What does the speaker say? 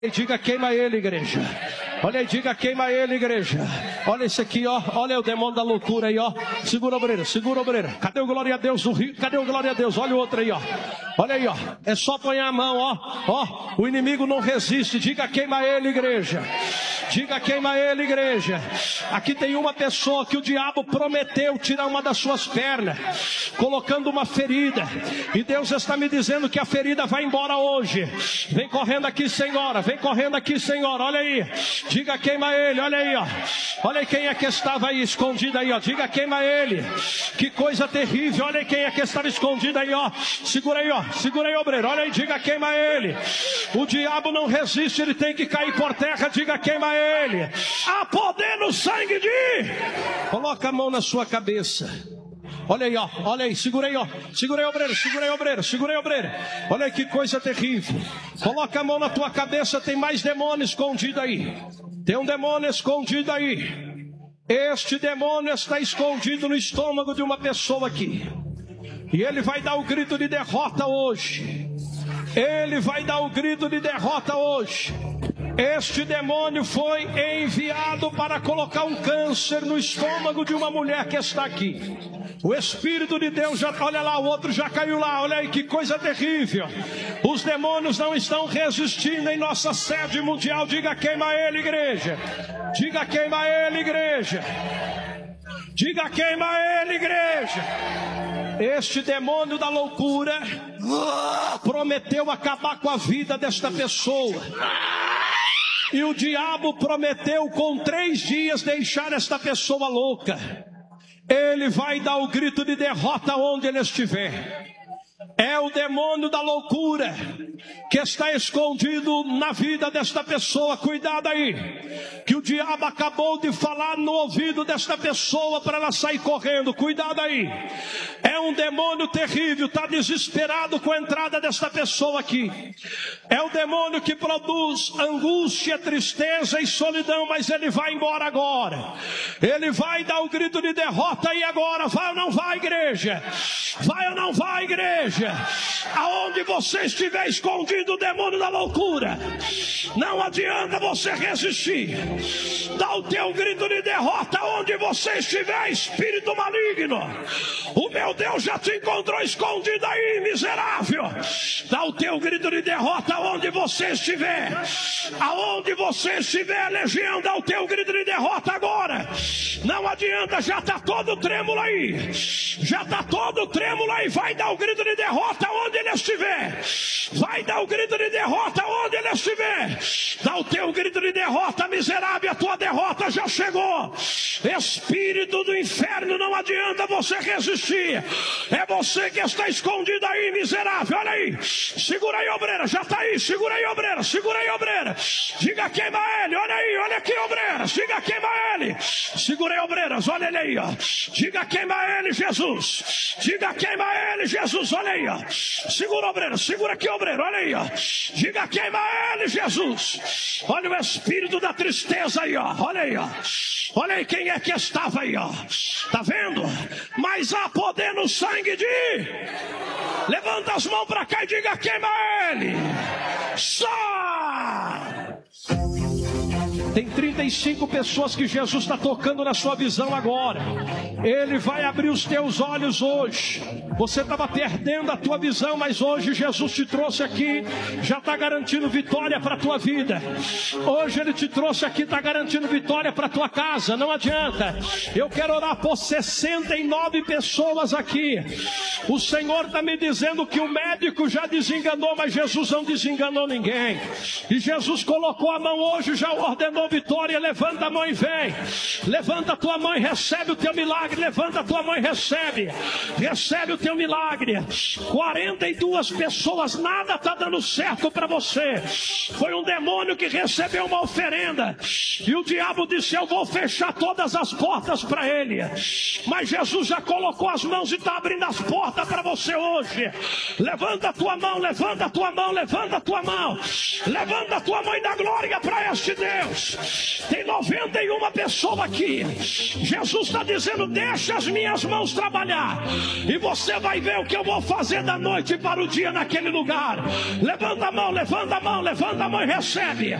E diga, queima ele, igreja. Olha aí, diga, queima ele, igreja. Olha esse aqui, ó. Olha o demônio da loucura aí, ó. Segura a obreira, segura a obreira. Cadê o glória a Deus do rio? Cadê o glória a Deus? Olha o outro aí, ó. Olha aí, ó. É só pôr a mão, ó. Ó, o inimigo não resiste. Diga, queima ele, igreja. Diga, queima ele, igreja. Aqui tem uma pessoa que o diabo prometeu tirar uma das suas pernas, colocando uma ferida. E Deus está me dizendo que a ferida vai embora hoje. Vem correndo aqui, senhora. Vem correndo aqui, senhora. Olha aí. Diga, queima ele. Olha aí, ó. Olha aí quem é que estava aí escondido aí, ó. Diga, queima ele. Que coisa terrível. Olha aí quem é que estava escondido aí, ó. Segura aí, ó. Segura aí, obreiro. Olha aí, diga, queima ele. O diabo não resiste, ele tem que cair por terra. Diga, queima ele. Há poder no sangue de... Coloca a mão na sua cabeça. Olha aí, ó. Olha aí, segura aí, ó. Segura aí, obreiro. Segura aí, obreiro. Segura aí, obreiro. Olha aí que coisa terrível. Coloca a mão na tua cabeça. Tem mais demônio escondido aí. Tem um demônio escondido aí. Este demônio está escondido no estômago de uma pessoa aqui. E ele vai dar o grito de derrota hoje. Ele vai dar o grito de derrota hoje. Este demônio foi enviado para colocar um câncer no estômago de uma mulher que está aqui. O Espírito de Deus já... Olha lá, o outro já caiu lá. Olha aí, que coisa terrível. Os demônios não estão resistindo em nossa sede mundial. Diga, queima ele, igreja. Diga, queima ele, igreja. Diga, queima ele, igreja. Este demônio da loucura prometeu acabar com a vida desta pessoa. E o diabo prometeu com 3 dias deixar esta pessoa louca. Ele vai dar o grito de derrota onde ele estiver. É o demônio da loucura que está escondido na vida desta pessoa. Cuidado aí, que o diabo acabou de falar no ouvido desta pessoa para ela sair correndo. Cuidado aí. É um demônio terrível, está desesperado com a entrada desta pessoa aqui. É o demônio que produz angústia, tristeza e solidão, mas ele vai embora agora. Ele vai dar o grito de derrota aí agora. Vai ou não vai, igreja? Vai ou não vai, igreja? Aonde você estiver escondido, o demônio da loucura, não adianta você resistir. Dá o teu grito de derrota onde você estiver, espírito maligno. O meu Deus já te encontrou escondido aí, miserável. Dá o teu grito de derrota onde você estiver. Aonde você estiver, legião, dá o teu grito de derrota agora. Não adianta, já está todo trêmulo aí. Já está todo trêmulo aí. Vai dar o grito de derrota onde ele estiver. Vai dar o grito de derrota onde ele estiver. Dá o teu grito de derrota, miserável. A tua derrota já chegou. Espírito do inferno, não adianta você resistir. É você que está escondido aí, miserável. Olha aí. Segura aí, obreira. Já está aí. Segura aí, obreira. Segura aí, obreira. Diga, queima ele. Olha aí. Olha aqui, obreira. Diga, queima ele. Segura aí, obreiras. Olha ele aí, ó. Diga, queima ele, Jesus. Diga, queima ele, Jesus. Olha aí, ó. Segura, obreira. Segura aqui, obreiro. Olha aí, ó. Diga, queima ele, Jesus. Olha o espírito da tristeza aí, ó. Olha aí, ó. Olha aí quem é que estava aí, ó. Tá vendo? Mas há poder no sangue de... Levanta as mãos para cá e diga, queima ele. Sai! Tem 35 pessoas que Jesus está tocando na sua visão agora. Ele vai abrir os teus olhos hoje. Você estava perdendo a tua visão, mas hoje Jesus te trouxe aqui. Já está garantindo vitória para a tua vida. Hoje Ele te trouxe aqui, está garantindo vitória para a tua casa. Não adianta. Eu quero orar por 69 pessoas aqui. O Senhor está me dizendo que o médico já desenganou, mas Jesus não desenganou ninguém. E Jesus colocou a mão hoje, já ordenou vitória. Levanta a mão e vem. Levanta a tua mão e recebe o teu milagre. Levanta a tua mão e recebe. Recebe o teu milagre. 42 pessoas, nada está dando certo para você. Foi um demônio que recebeu uma oferenda. E o diabo disse, eu vou fechar todas as portas para ele. Mas Jesus já colocou as mãos e está abrindo as portas para você hoje. Levanta a tua mão, levanta a tua mão, levanta a tua mão. Levanta a tua mão e dá glória para este Deus. Tem 91 pessoas aqui. Jesus está dizendo, deixa as minhas mãos trabalhar. E você vai ver o que eu vou fazer da noite para o dia naquele lugar. Levanta a mão, levanta a mão, levanta a mão e recebe.